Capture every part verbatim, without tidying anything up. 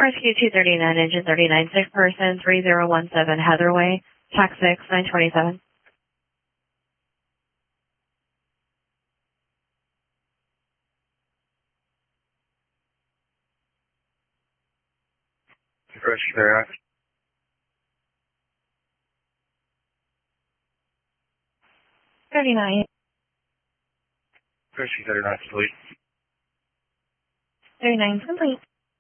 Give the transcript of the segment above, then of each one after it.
Rescue two thirty-nine, engine thirty-nine, sick person, three zero one seven Heatherway, tax six, nine twenty-seven. Rescue there. thirty-nine. Rescue thirty-nine, complete. thirty-nine, complete.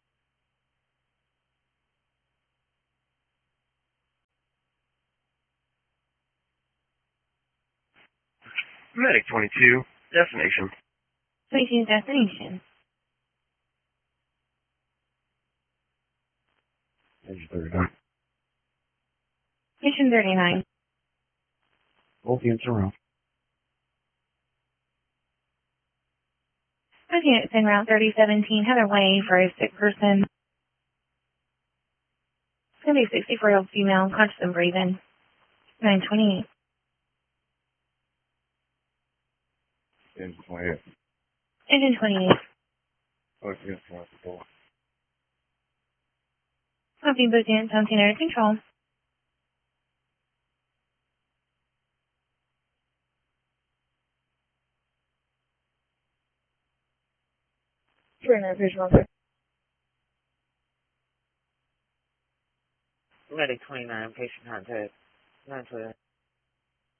Medic twenty-two, destination. twenty-two, destination. Engine thirty-nine. Mission thirty-nine. Both units around. Both units in route thirty seventeen, Heatherway for a sick person. It's going to be a sixty-four-year-old female, conscious and breathing. nine twenty-eight. Engine twenty-eight. Engine twenty-eight. Both units around the door. Copy, both units on scene under control. Visual. Medic twenty-nine, patient contact, nine twenty.